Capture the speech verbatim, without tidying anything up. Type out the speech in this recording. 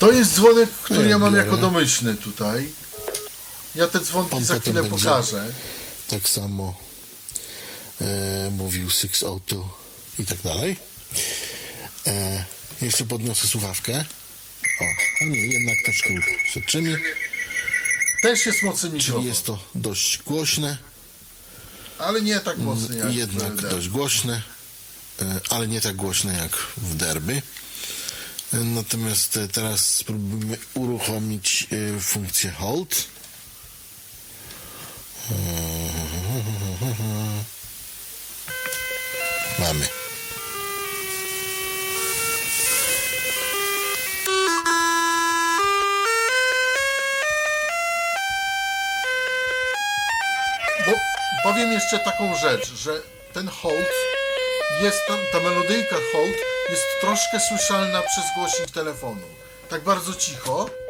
To jest dzwonek, który Ja ja mam biorę. jako domyślny tutaj. Ja te dzwonki On za potem chwilę będzie pokażę. Tak samo e, mówił Six Auto i tak dalej. E, jeszcze podniosę słuchawkę. O, a nie, jednak troszkę przeczymi. Też jest mocny Czyli mikrofon, jest to dość głośne. ale nie tak mocny jak Jednak w dość głośne, e, ale nie tak głośne jak w derby. E, Natomiast e, teraz spróbujemy uruchomić e, funkcję hold. Mamy. Bo powiem jeszcze taką rzecz, że ten hold jest tam, ta melodyjka hold jest troszkę słyszalna przez głośnik telefonu. Tak bardzo cicho.